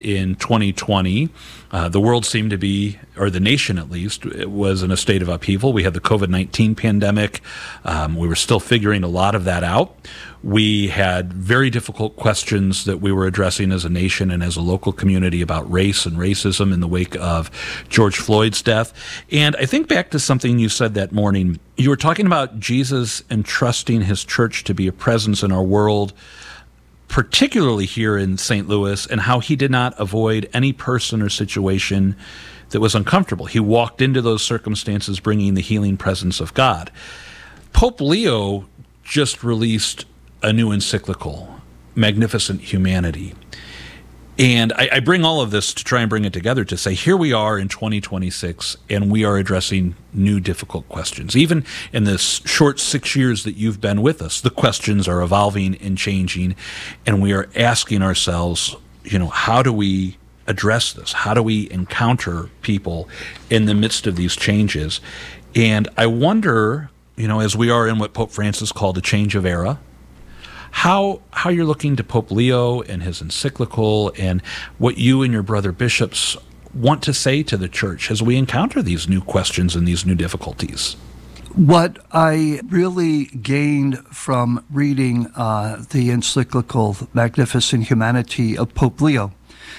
In 2020, the world seemed to be, or the nation at least, was in a state of upheaval. We had the COVID-19 pandemic. We were still figuring a lot of that out. We had very difficult questions that we were addressing as a nation and as a local community about race and racism in the wake of George Floyd's death. And I think back to something you said that morning. You were talking about Jesus entrusting his church to be a presence in our world, particularly here in St. Louis, and how he did not avoid any person or situation that was uncomfortable. He walked into those circumstances bringing the healing presence of God. Pope Leo just released a new encyclical, Magnificent Humanity. And I bring all of this to try and bring it together to say, here we are in 2026, and we are addressing new difficult questions. Even in this short 6 years that you've been with us, the questions are evolving and changing, and we are asking ourselves, how do we address this? How do we encounter people in the midst of these changes? And I wonder, as we are in what Pope Francis called a change of era, how you're looking to Pope Leo and his encyclical and what you and your brother bishops want to say to the church as we encounter these new questions and these new difficulties. What I really gained from reading the encyclical Magnificent Humanity of Pope Leo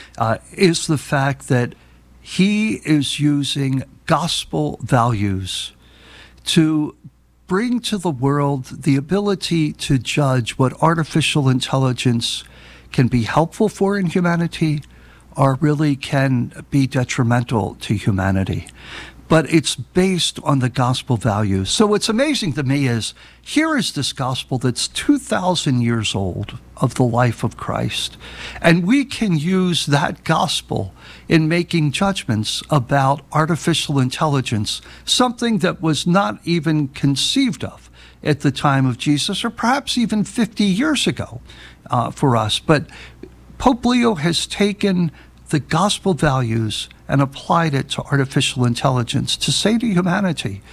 is the fact that he is using gospel values to bring to the world the ability to judge what artificial intelligence can be helpful for in humanity or really can be detrimental to humanity. But it's based on the gospel values. So what's amazing to me is, here is this gospel that's 2,000 years old of the life of Christ. And we can use that gospel in making judgments about artificial intelligence, something that was not even conceived of at the time of Jesus, or perhaps even 50 years ago for us. But Pope Leo has taken the gospel values and applied it to artificial intelligence to say to humanity,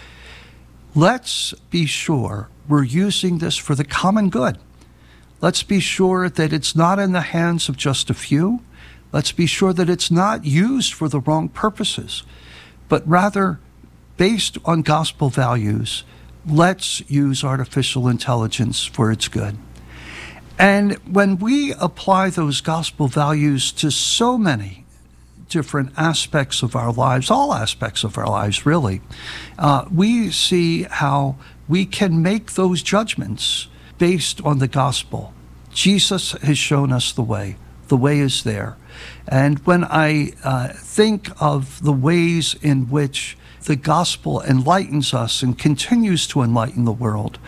let's be sure we're using this for the common good. Let's be sure that it's not in the hands of just a few. Let's be sure that it's not used for the wrong purposes, but rather based on gospel values, let's use artificial intelligence for its good. And when we apply those gospel values to so many different aspects of our lives, all aspects of our lives really, we see how we can make those judgments based on the gospel. Jesus has shown us the way. The way is there. And when I think of the ways in which the gospel enlightens us and continues to enlighten the world,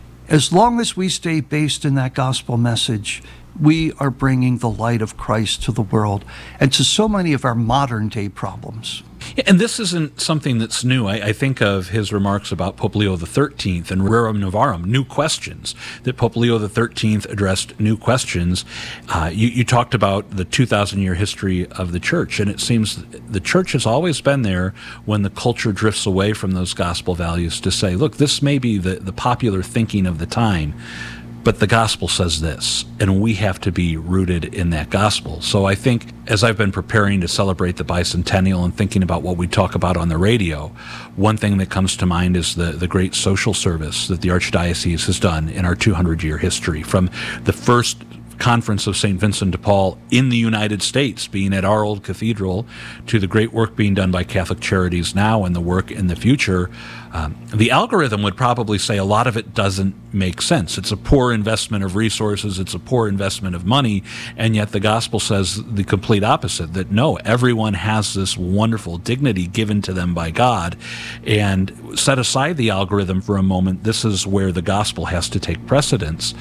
as long as we stay based in that gospel message, we are bringing the light of Christ to the world and to so many of our modern day problems. And this isn't something that's new. I think of his remarks about Pope Leo XIII and Rerum Novarum, new questions, that Pope Leo XIII addressed new questions. You talked about the 2,000-year history of the church, and it seems the church has always been there when the culture drifts away from those gospel values to say, look, this may be the popular thinking of the time, but the gospel says this, and we have to be rooted in that gospel. So I think as I've been preparing to celebrate the bicentennial and thinking about what we talk about on the radio, one thing that comes to mind is the great social service that the Archdiocese has done in our 200-year history, from the first Conference of St. Vincent de Paul in the United States being at our old cathedral, to the great work being done by Catholic Charities now and the work in the future. The algorithm would probably say a lot of it doesn't make sense. It's a poor investment of resources, it's a poor investment of money, and yet the gospel says the complete opposite, that no, everyone has this wonderful dignity given to them by God. And set aside the algorithm for a moment, this is where the gospel has to take precedence.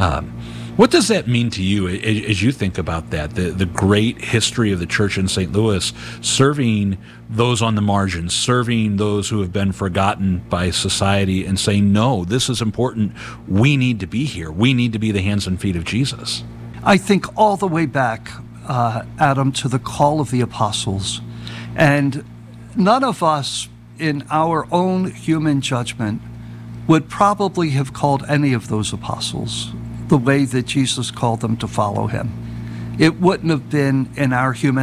What does that mean to you as you think about that, the great history of the church in St. Louis, serving those on the margins, serving those who have been forgotten by society, and saying, no, this is important. We need to be here. We need to be the hands and feet of Jesus? I think all the way back, Adam, to the call of the apostles. And none of us in our own human judgment would probably have called any of those apostles the way that Jesus called them to follow him. it wouldn't have been in our human